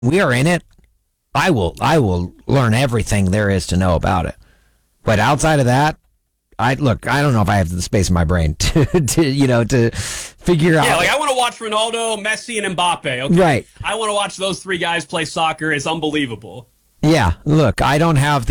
we are in it, I will learn everything there is to know about it. But outside of that, I don't know if I have the space in my brain to figure out. Yeah, like I want to watch Ronaldo, Messi, and Mbappe. Okay? Right. I want to watch those three guys play soccer. It's unbelievable. Yeah, look, I don't have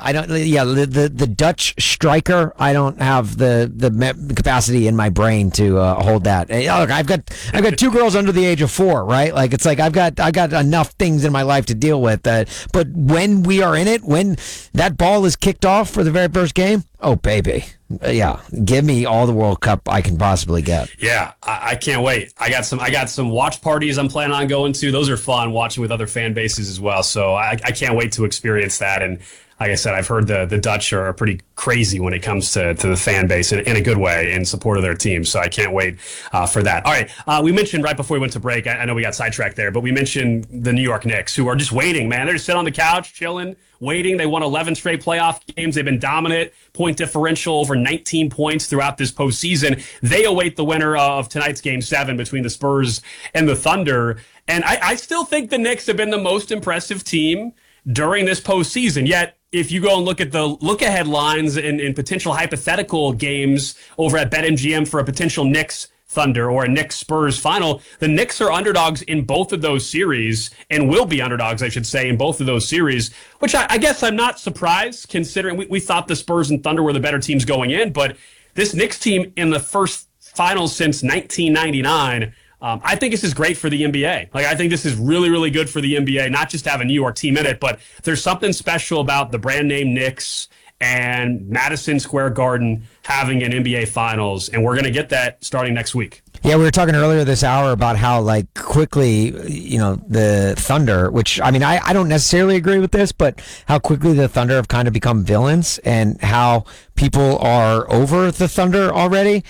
the Dutch striker. I don't have the capacity in my brain to hold that. Hey, look, I've got two girls under the age of 4, right? Like it's like I've got enough things in my life to deal with. But when we are in it, when that ball is kicked off for the very first game, oh baby, yeah, give me all the World Cup I can possibly get. Yeah, I can't wait. I got some watch parties I'm planning on going to. Those are fun, watching with other fan bases as well. So I can't wait to experience that. And like I said, I've heard the Dutch are pretty crazy when it comes to the fan base in a good way in support of their team. So I can't wait for that. All right, we mentioned right before we went to break, I know we got sidetracked there, but we mentioned the New York Knicks, who are just waiting, man. They're just sitting on the couch, chilling, waiting. They won 11 straight playoff games. They've been dominant, point differential over 19 points throughout this postseason. They await the winner of tonight's Game 7 between the Spurs and the Thunder. And I still think the Knicks have been the most impressive team during this postseason. Yet, if you go and look at the look-ahead lines in potential hypothetical games over at BetMGM for a potential Knicks Thunder or a Knicks Spurs final, the Knicks are underdogs in both of those series and will be underdogs, I should say, in both of those series, which I guess I'm not surprised considering we thought the Spurs and Thunder were the better teams going in. But this Knicks team in the first finals since 1999, I think this is great for the NBA. Like, I think this is really, really good for the NBA, not just to have a New York team in it, but there's something special about the brand name Knicks and Madison Square Garden having an NBA Finals, and we're going to get that starting next week. Yeah, we were talking earlier this hour about how, like, quickly, the Thunder, which, I mean, I don't necessarily agree with this, but how quickly the Thunder have kind of become villains and how people are over the Thunder already.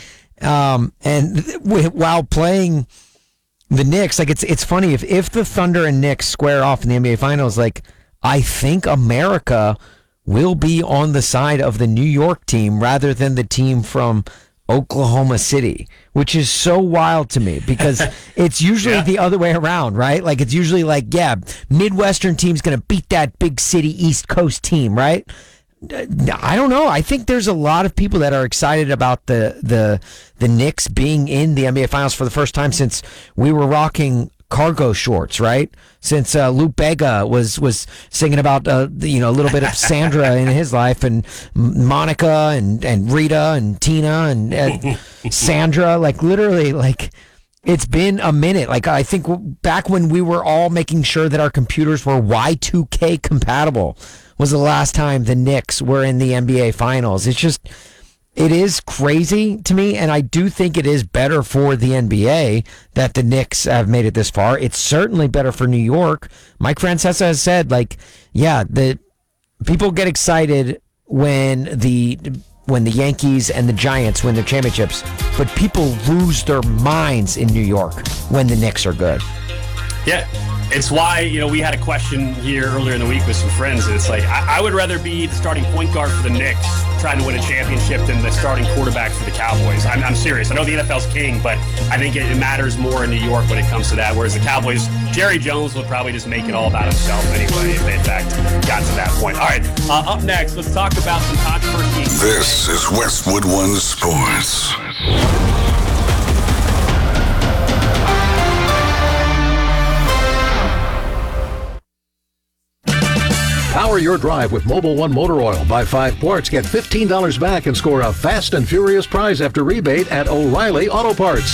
While playing the Knicks, like it's funny if the Thunder and Knicks square off in the NBA Finals, like I think America will be on the side of the New York team rather than the team from Oklahoma City, which is so wild to me because it's usually the other way around, right? Like it's usually like, yeah, Midwestern team's going to beat that big city East Coast team, right? I don't know. I think there's a lot of people that are excited about the Knicks being in the NBA Finals for the first time since we were rocking cargo shorts, right? Since Lou Bega was singing about a little bit of Sandra in his life, and Monica and Rita and Tina and Sandra, like literally, like it's been a minute. Like I think back when we were all making sure that our computers were Y2K compatible was the last time the Knicks were in the NBA Finals. It is crazy to me, and I do think it is better for the NBA that the Knicks have made it this far. It's certainly better for New York. Mike Francesa has said, like, yeah, the people get excited when the Yankees and the Giants win their championships, but people lose their minds in New York when the Knicks are good. Yeah. It's why, we had a question here earlier in the week with some friends, and it's like, I would rather be the starting point guard for the Knicks trying to win a championship than the starting quarterback for the Cowboys. I'm serious. I know the NFL's king, but I think it matters more in New York when it comes to that, whereas the Cowboys, Jerry Jones would probably just make it all about himself anyway if they, in fact, got to that point. All right, up next, let's talk about some controversy. This is Westwood One Sports. Power your drive with Mobil 1 motor oil. Buy 5 quarts, get $15 back, and score a fast and furious prize after rebate at O'Reilly Auto Parts.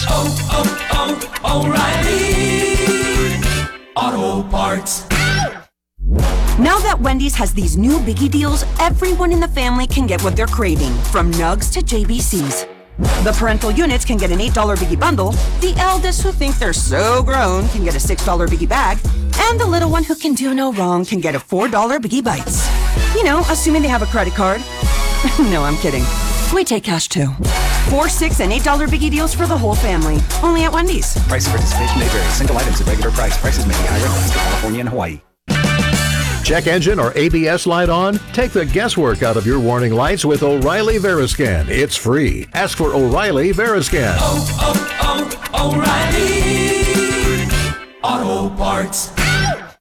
O'Reilly Auto Parts. Now that Wendy's has these new biggie deals, everyone in the family can get what they're craving, from nugs to JBCs. The parental units can get an $8 biggie bundle, the eldest who think they're so grown can get a $6 biggie bag, and the little one who can do no wrong can get a $4 biggie bites. Assuming they have a credit card. No, I'm kidding. We take cash too. 4, 6, and $8 biggie deals for the whole family. Only at Wendy's. Price and participation may vary. Single items at regular price. Prices may be higher in Alaska, California, and Hawaii. Check engine or ABS light on? Take the guesswork out of your warning lights with O'Reilly Veriscan. It's free. Ask for O'Reilly Veriscan. O'Reilly Auto Parts.